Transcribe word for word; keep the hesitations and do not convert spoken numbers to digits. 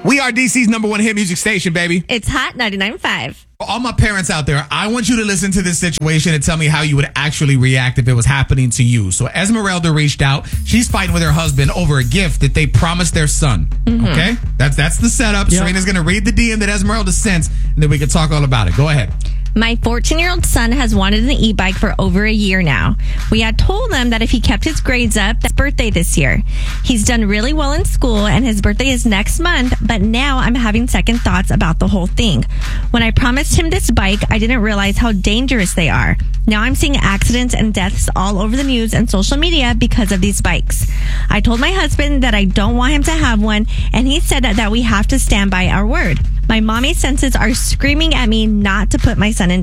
We are D C's number one hit music station, baby. It's Hot ninety-nine point five. All my parents out there, I want you to listen to this situation and tell me how you would actually react if it was happening to you. So Esmeralda reached out. She's fighting with her husband over a gift that they promised their son. Mm-hmm. Okay? That's that's the setup. Yep. Serena's going to read the D M that Esmeralda sent, and then we can talk all about it. Go ahead. My fourteen-year-old son has wanted an e-bike for over a year now. We had told him that if he kept his grades up, that's his birthday this year. He's done really well in school, and his birthday is next month, but now I'm having second thoughts about the whole thing. When I promised him this bike, I didn't realize how dangerous they are. Now I'm seeing accidents and deaths all over the news and social media because of these bikes. I told my husband that I don't want him to have one, and he said that, that we have to stand by our word. My mommy senses are screaming at me not to put my son in